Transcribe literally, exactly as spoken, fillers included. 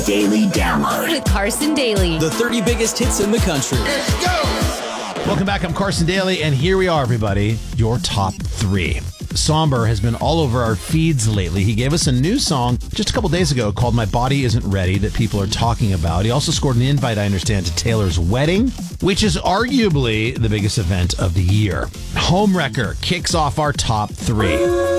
Daily Download with Carson Daly. The thirty biggest hits in the country. Let's go! Welcome back. I'm Carson Daly, and here we are, everybody. Your top three. Somber has been all over our feeds lately. He gave us a new song just a couple days ago called My Body Isn't Ready that people are talking about. He also scored an invite, I understand, to Taylor's wedding, which is arguably the biggest event of the year. Homewrecker kicks off our top three.